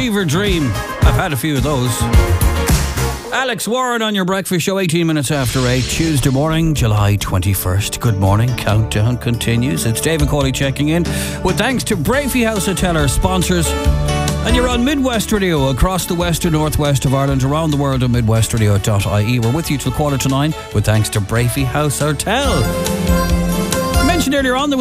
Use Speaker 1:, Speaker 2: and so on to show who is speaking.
Speaker 1: fever dream. I've had a few of those. Alex Warren on your breakfast show, 18 minutes after 8, Tuesday morning, July 21st. Good morning. Countdown continues. It's David Cawley checking in with thanks to Brafey House Hotel, our sponsors. And you're on Midwest Radio across the west and northwest of Ireland, around the world on midwestradio.ie. We're with you till 8:45 with thanks to Brafey House Hotel. I mentioned earlier on there